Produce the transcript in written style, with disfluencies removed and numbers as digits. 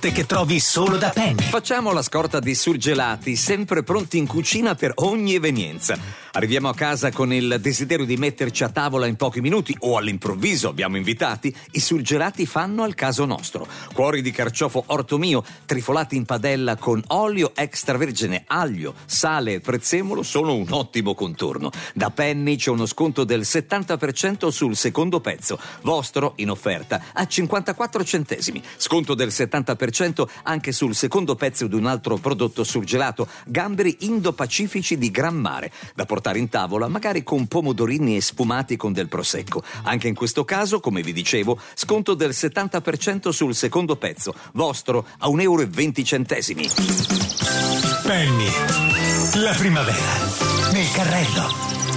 offerte che trovi solo da Penny. Facciamo la scorta di surgelati, sempre pronti in cucina per ogni evenienza. Arriviamo a casa con il desiderio di metterci a tavola in pochi minuti o all'improvviso abbiamo invitati, i surgelati fanno al caso nostro. Cuori di carciofo orto mio, trifolati in padella con olio extravergine, aglio, sale e prezzemolo sono un ottimo contorno. Da Penny c'è uno sconto del 70% sul secondo pezzo, vostro in offerta a 54 centesimi. Sconto del 70% anche sul secondo pezzo di un altro prodotto surgelato, gamberi indo-pacifici di gran mare, da portare in tavola magari con pomodorini e sfumati con del prosecco. Anche in questo caso, come vi dicevo, sconto del 70% sul secondo pezzo, vostro a €1,20. Penny, la primavera nel carrello.